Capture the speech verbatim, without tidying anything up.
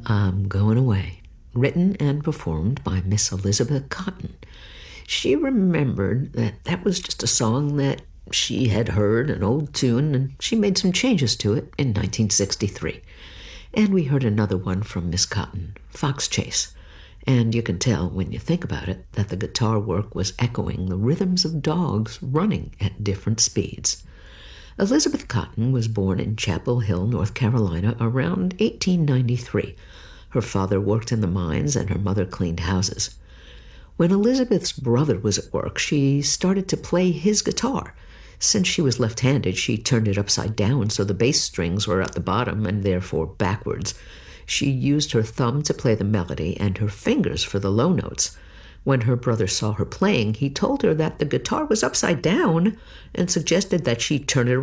I'm Going Away, written and performed by Miss Elizabeth Cotten. She remembered that that was just a song that she had heard, an old tune, and she made some changes to it in nineteen sixty-three. And we heard another one from Miss Cotten, Fox Chase. And you can tell, when you think about it, that the guitar work was echoing the rhythms of dogs running at different speeds. Elizabeth Cotten was born in Chapel Hill, North Carolina, around eighteen ninety-three. Her father worked in the mines and her mother cleaned houses. When Elizabeth's brother was at work, she started to play his guitar. Since she was left-handed, she turned it upside down so the bass strings were at the bottom and therefore backwards. She used her thumb to play the melody and her fingers for the low notes. When her brother saw her playing, he told her that the guitar was upside down and suggested that she turn it